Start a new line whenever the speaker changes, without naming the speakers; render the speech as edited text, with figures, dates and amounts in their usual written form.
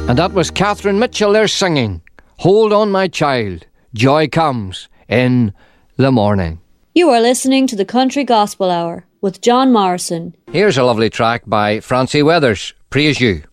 And that was Catherine Mitchell there singing, Hold on my child, joy comes in the morning.
You are listening to the Country Gospel Hour with John Morrison.
Here's a lovely track by Francie Weathers, Praise You.